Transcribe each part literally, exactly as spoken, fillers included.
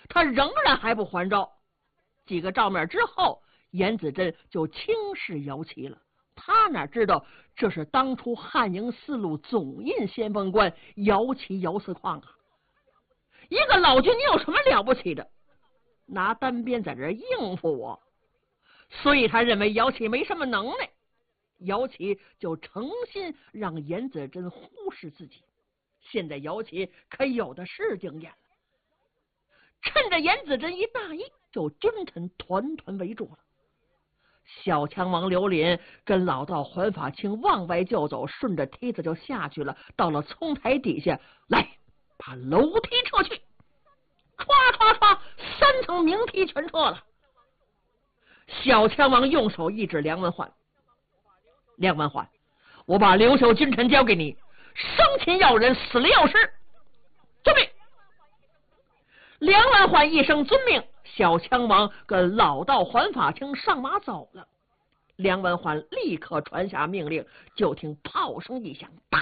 他仍然还不还招。几个照面之后，严子珍就轻视姚琦了。他哪知道这是当初汉营四路总印先锋官姚琦姚四矿啊！一个老军，你有什么了不起的？拿单鞭在这应付我，所以他认为姚琦没什么能耐。姚琦就诚心让严子珍忽视自己。现在姚琦可有的是经验了，趁着严子珍一大意，就君臣团团围住了。小强王刘林跟老道环法清往外就走，顺着梯子就下去了。到了葱台底下，来把楼梯撤去，唰唰唰，三层明梯全撤了。小强王用手一指梁文焕，梁文焕，我把刘秀君臣交给你，生擒要人，死了要尸，遵命。梁文焕一声遵命，小强王跟老道环法清上马走了。梁文焕立刻传下命令，就听炮声一响，当，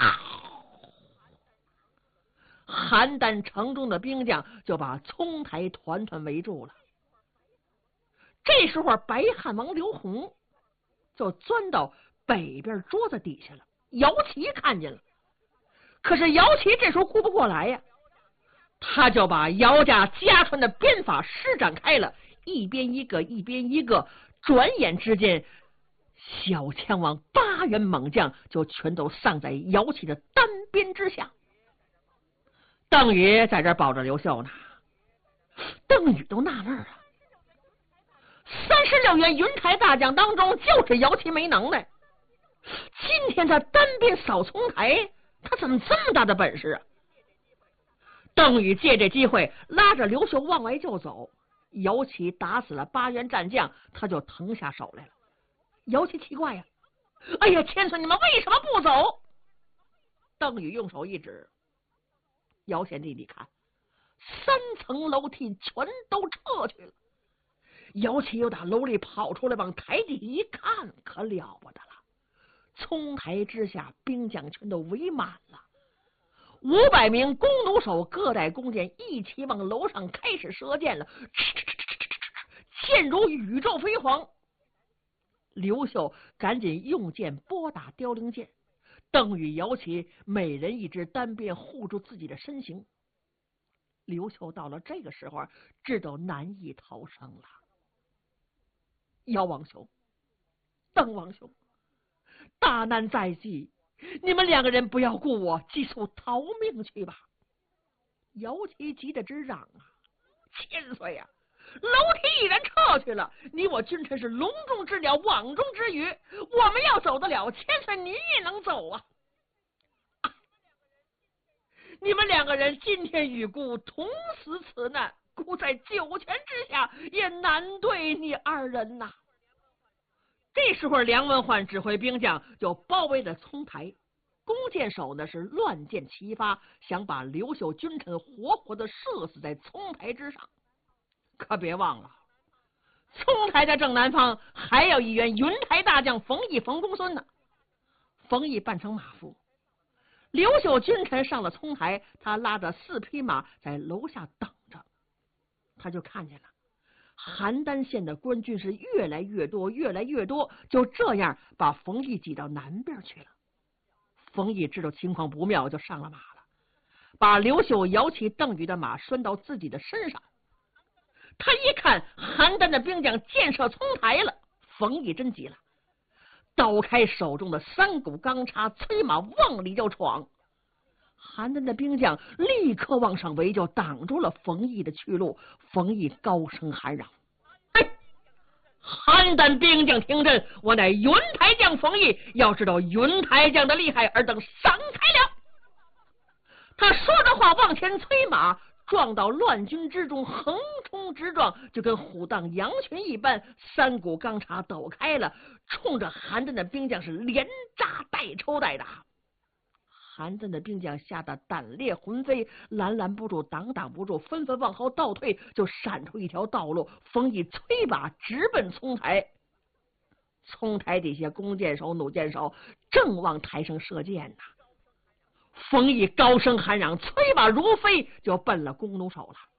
邯郸城中的兵将就把葱台团团围住了。这时候白汉王刘宏就钻到北边桌子底下了。姚琦看见了，可是姚琦这时候顾不过来呀，他就把姚家家传的鞭法施展开了，一边一个，一边一个，转眼之间，小强王八员猛将就全都丧在姚琦的单鞭之下。邓禹在这保着刘秀呢，邓禹都纳闷啊，三十六员云台大将当中，就是姚琦没能耐。今天他单鞭扫葱台，他怎么这么大的本事啊？邓禹借这机会拉着刘秀往外就走。姚琦打死了八员战将，他就腾下手来了。姚琦奇怪呀，哎呀，千岁，你们为什么不走？邓禹用手一指，姚贤弟，你看，三层楼梯全都撤去了。姚琦又打楼里跑出来，往台底一看，可了不得了，葱台之下兵将全都围满了。五百名弓弩手各带弓箭，一起往楼上开始射箭了，箭如宇宙飞蝗。刘秀赶紧用箭拨打凋零箭，邓禹、姚琦每人一支单鞭护住自己的身形。刘秀到了这个时候，知道难以逃生了。姚王兄，邓王兄，大难在即，你们两个人不要顾我，急速逃命去吧。姚琦急得直嚷啊，千岁呀、啊，楼梯已然撤去了，你我君臣是笼中之鸟，网中之鱼，我们要走得了，千岁你也能走啊。啊，你们两个人今天与孤同死此难，孤在九泉之下也难对你二人呐、啊。这时候梁文焕指挥兵将就包围了葱台，弓箭手呢是乱箭齐发，想把刘秀君臣活活的射死在葱台之上。可别忘了，葱台的正南方还有一员云台大将冯异、冯公孙呢。冯异扮成马夫，刘秀君臣上了葱台，他拉着四匹马在楼下等着。他就看见了邯郸县的官军是越来越多，越来越多，就这样把冯异挤到南边去了。冯异知道情况不妙，就上了马了，把刘秀、姚琦、邓禹的马拴到自己的身上。他一看邯郸的兵将箭射葱台了，冯异真急了，抖开手中的三股钢叉，催马往里就闯。邯郸的兵将立刻往上围，就挡住了冯异的去路。冯异高声喊嚷：“哎，邯郸兵将听阵，我乃云台将冯异，要知道云台将的厉害，尔等闪开了。”他说着话往前催马，撞到乱军之中，横冲直撞，就跟虎荡羊群一般。三股钢叉抖开了，冲着邯郸的兵将是连扎带抽带打。邯郸的兵将吓得胆裂魂飞，拦拦不住，挡挡不住，纷纷往后倒退，就闪出一条道路。冯异催马直奔葱台，葱台底下弓箭手、弩箭手正往台上射箭呢。冯异高声喊嚷，催马如飞，就奔了弓弩手了。